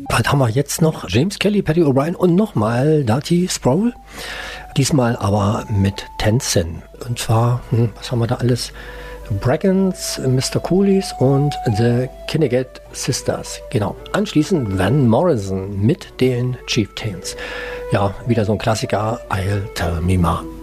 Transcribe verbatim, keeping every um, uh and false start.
Was haben wir jetzt noch? James Kelly, Paddy O'Brien und nochmal Darty Sproul. Diesmal aber mit Tenzin. Und zwar, hm, was haben wir da alles? Braggins, Mister Coolies und The Kinnigat Sisters. Genau. Anschließend Van Morrison mit den Chieftains. Ja, wieder so ein Klassiker. I'll Tell Me Ma.